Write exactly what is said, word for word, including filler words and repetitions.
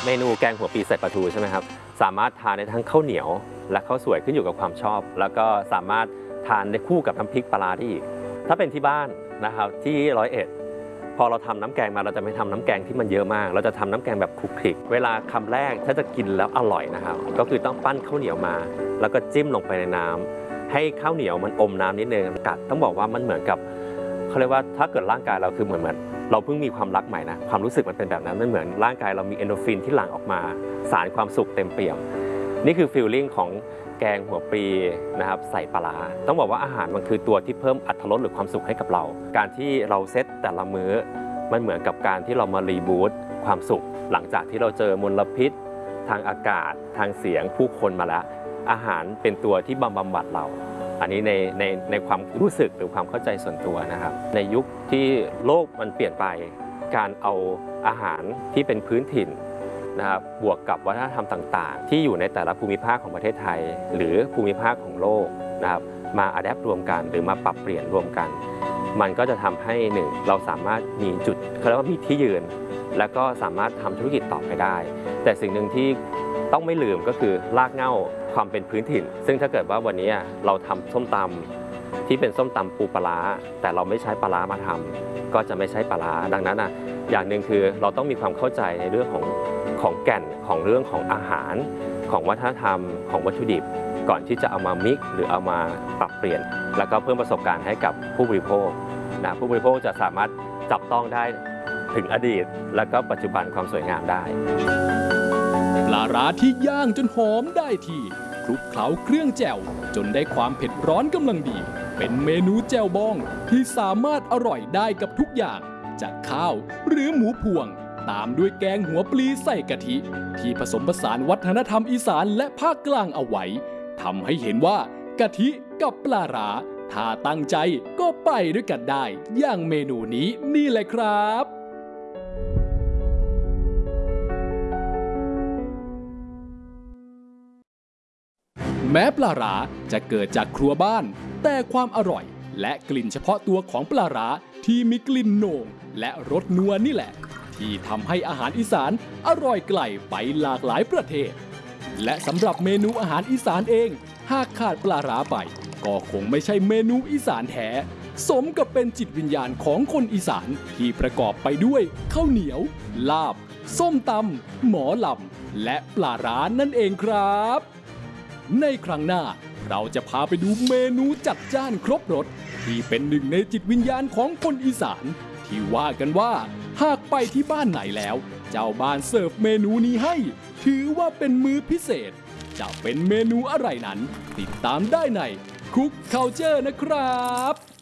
เมนูแกงหัวปีใส่ปลาทูใช่ไหมครับสามารถทานได้ทั้งข้าวเหนียวและข้าวสวยขึ้นอยู่กับความชอบแล้วก็สามารถทานได้คู่กับน้ำพริกปลาได้อีกถ้าเป็นที่บ้านนะครับที่ร้อยเอ็ดพอเราทำน้ำแกงมาเราจะไม่ทำน้ำแกงที่มันเยอะมากเราจะทำน้ำแกงแบบคลุกคลิกเวลาคำแรกถ้าจะกินแล้วอร่อยนะครับก็คือต้องปั้นข้าวเหนียวมาแล้วก็จิ้มลงไปในน้ำให้ข้าวเหนียวมันอมน้ำนิดนึงกัดต้องบอกว่ามันเหมือนกับเขาเรียกว่าถ้าเกิดร่างกายเราคือเหมือนเหมือนเราเพิ่งมีความรักใหม่นะความรู้สึกมันเป็นแบบนั้นมันเหมือนร่างกายเรามีเอนโดรฟินที่หลั่งออกมาสารความสุขเต็มเปี่ยมนี่คือฟีลลิ่งของแกงหัวปลีนะครับใส่ปลาร้าต้องบอกว่าอาหารมันคือตัวที่เพิ่มอรรถรสหรือความสุขให้กับเราการที่เราเซตแต่ละมื้อมันเหมือนกับการที่เรามารีบูตความสุขหลังจากที่เราเจอมลพิษทางอากาศทางเสียงผู้คนมาแล้วอาหารเป็นตัวที่บำบัดเราอันนี้ในในในความรู้สึกหรือความเข้าใจส่วนตัวนะครับในยุคที่โลกมันเปลี่ยนไปการเอาอาหารที่เป็นพื้นถิ่นนะครับบวกกับวัฒนธรรมต่างๆที่อยู่ในแต่ละภูมิภาคของประเทศไทยหรือภูมิภาคของโลกนะครับมาอัดแอปรวมกันหรือมาปรับเปลี่ยนรวมกันมันก็จะทำให้หนึ่งเราสามารถมีจุดเขาเรียกว่ามีที่ยืนและก็สามารถทำธุรกิจต่อไปได้แต่สิ่งหนึ่งที่ต้องไม่ลืมก็คือรากเหง้าความเป็นพื้นถิ่นซึ่งถ้าเกิดว่าวันนี้เราทำส้มตำที่เป็นส้มตำปูปลาร้าแต่เราไม่ใช้ปลาร้ามาทำก็จะไม่ใช้ปลาร้าดังนั้นอ่ะอย่างหนึ่งคือเราต้องมีความเข้าใจในเรื่องของของแก่นของเรื่องของอาหารของวัฒนธรรมของวัตถุดิบก่อนที่จะเอามามิกหรือเอามาปรับเปลี่ยนแล้วก็เพิ่มประสบการณ์ให้กับผู้บริโภคนะผู้บริโภคจะสามารถจับต้องได้ถึงอดีตและก็ปัจจุบันความสวยงามได้ปลาร้าที่ย่างจนหอมได้ที่คลุกเคล้าเครื่องแจ่วจนได้ความเผ็ดร้อนกำลังดีเป็นเมนูแจ่วบองที่สามารถอร่อยได้กับทุกอย่างจากข้าวหรือหมูพวงตามด้วยแกงหัวปลีใส่กะทิที่ผสมผสานวัฒนธรรมอีสานและภาคกลางเอาไว้ทำให้เห็นว่ากะทิกับปลาร้าถ้าตั้งใจก็ไปด้วยกันได้อย่างเมนูนี้นี่แหละครับแม้ปลาร้าจะเกิดจากครัวบ้านแต่ความอร่อยและกลิ่นเฉพาะตัวของปลาร้าที่มีกลิ่นโหน่งและรสนัวนี่แหละที่ทำให้อาหารอีสานอร่อยไกลไปหลากหลายประเทศและสำหรับเมนูอาหารอีสานเองหากขาดปลาร้าไปก็คงไม่ใช่เมนูอีสานแท้สมกับเป็นจิตวิญญาณของคนอีสานที่ประกอบไปด้วยข้าวเหนียวลาบส้มตำหมอลำและปลาร้านั่นเองครับในครั้งหน้าเราจะพาไปดูเมนูจัดจ้านครบรสที่เป็นหนึ่งในจิตวิญญาณของคนอีสานที่ว่ากันว่าหากไปที่บ้านไหนแล้วเจ้าบ้านเสิร์ฟเมนูนี้ให้ถือว่าเป็นมื้อพิเศษจะเป็นเมนูอะไรนั้นติดตามได้ใน Cook Culture นะครับ